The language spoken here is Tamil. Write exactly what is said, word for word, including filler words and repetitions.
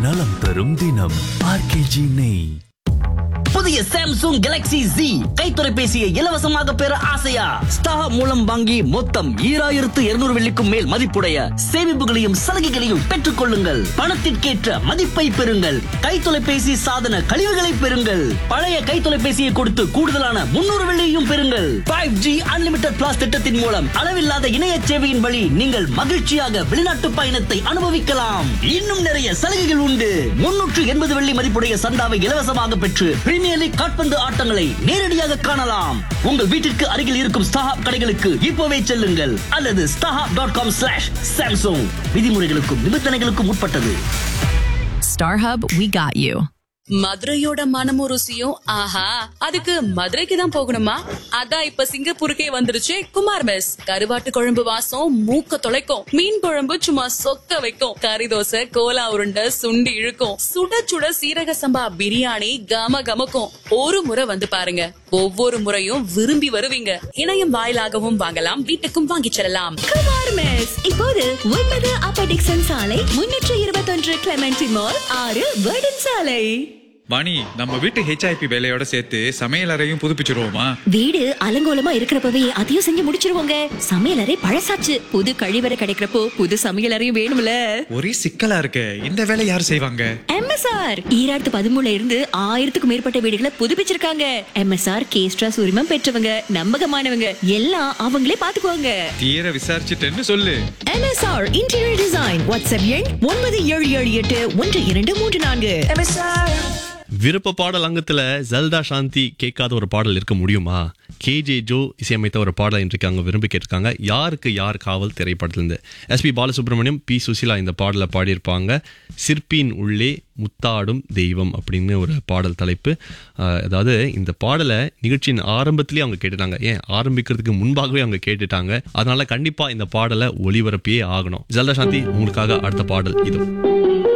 நலம் தரும் தினம் ஆர்கேஜி நெய். புதிய சாம்சங் கேலக்ஸி Z கைத்தொலைபேசியை இலவசமாக பெற ஆசையா? ஸ்டார் மூலம் வாங்கி மொத்தம் ஈராயிரத்து இருநூறு வெள்ளிக்கும் மேல் மதிப்புடைய சேமிப்புகளையும் சலுகைகளையும் பெற்றுக் கொள்ளுங்கள். பணத்திற்கேற்ற மதிப்பை பெறுங்கள். கைத்தொலைபேசி சாதன கழிவுகளை பெறுங்கள். பழைய கைத்தொலைபேசியை கொடுத்து கூடுதலான முன்னூறு வெள்ளியையும் பெறுங்கள். ஃபைவ் ஜி அன்லிமிட்டட் பிளாஸ் திட்டத்தின் மூலம் அளவில்லாத இணைய சேவையின் வழி நீங்கள் மகிழ்ச்சியாக வெளிநாட்டு பயணத்தை அனுபவிக்கலாம். இன்னும் நிறைய சலுகைகள் உண்டு. முன்னூற்று எண்பது வெள்ளி மதிப்புடைய சந்தாவை இலவசமாக பெற்று பிரீமியர் லீக் கால்பந்து ஆட்டங்களை நேரடியாக காணலாம். உங்கள் வீட்டிற்கு அருகில் இருக்கும் ஸ்டாஹப் கடைகளுக்கு இப்போவே செல்லுங்கள் அல்லது ஸ்டாஹப் டாட் காம் ஸ்லாஷ் சாம்சங். விதிமுறைகளுக்கும் நிபந்தனைகளுக்கும் உட்பட்டது. StarHub, we got you. மதுரையோட மனமும் ருசியும் ஆஹா, அதுக்கு மதுரைக்கு தான் போகணுமா? அதான் இப்ப சிங்கப்பூருக்கே வந்துருச்சு குமார் மெஸ். கருவாட்டு குழம்பு வாசம் மூக்க தொலைக்கும். மீன் குழம்பு சும்மா சொக்க வைக்கும். கறி தோசை, கோலா உருண்டை, சுண்டி இழுக்கும். சுட சுட சீரக சம்பா பிரியாணி கம கமக்கும். ஒரு முறை வந்து பாருங்க, ஒவ்வொரு முறையும் விரும்பி வருவீங்க. இணையம் வாயிலாகவும் வாங்கலாம், வீட்டுக்கும் வாங்கிச் செல்லலாம். குமார் மெஸ் இப்போது ஒன்பது அப்பர் டிக்சன் சாலை, முன்னூற்று இருபத்தொன்று கிளமெண்டி மால், ஆறு வேர்டன் சாலை. வாணி, நம்ம வீட்டு ஹெச்ஐபி வேலையோட சேர்த்து சமையல் அறையும் புதுப்பிச்சிருவோமா? வீடு அலங்கோலமா இருக்கிறப்பவே அதையும் செஞ்சு முடிச்சிருவோங்க. சமையல் அறை பழசாச்சு. புது கழிவறை கிடைக்கிறப்போ புது சமையல் அறையும் வேணும்ல. ஒரே சிக்கலா இருக்கு. இந்த வேலை யார் செய்வாங்க? எம்எஸ்ஆர் ஈராயிரத்து பதிமூணுல இருந்து ஆயிரத்துக்கும் மேற்பட்ட வீடுகளை புதுப்பிச்சிருக்காங்க. எம்எஸ்ஆர் கேஸ்ட்ராஸ் உரிமம் பெற்றவங்க, நம்பகமானவங்க, எல்லாம் அவங்களே பாத்துக்குவாங்க. தீர விசாரிச்சுட்டேன்னு சொல்லு. MSR interior design. வாட்ஸ்அப் எண் ஒன்பது ஏழு ஏழு எட்டு ஒன்று இரண்டு மூன்று நான்கு. விருப்ப பாடல் அங்கத்துல ஜல்தா சாந்தி கேட்காத ஒரு பாடல் இருக்க முடியுமா? கே ஜே ஜோ இசையமைத்த ஒரு பாடல் இன்றைக்கு அங்க விரும்பி கேட்டிருக்காங்க. யாருக்கு யார் காவல் திரைப்படத்திலிருந்து S B Balasubramaniam, B Susheela இந்த பாடலை பாடியிருப்பாங்க. சிற்பியின் உள்ளே முத்தாடும் தெய்வம் அப்படின்னு ஒரு பாடல் தலைப்பு. அதாவது இந்த பாடலை நிகழ்ச்சியின் ஆரம்பத்திலேயே அவங்க கேட்டுட்டாங்க. ஏன் ஆரம்பிக்கிறதுக்கு முன்பாகவே அவங்க கேட்டுட்டாங்க. அதனால கண்டிப்பா இந்த பாடலை ஒளிபரப்பியே ஆகணும். ஜல்தா சாந்தி உங்களுக்காக அடுத்த பாடல் இது.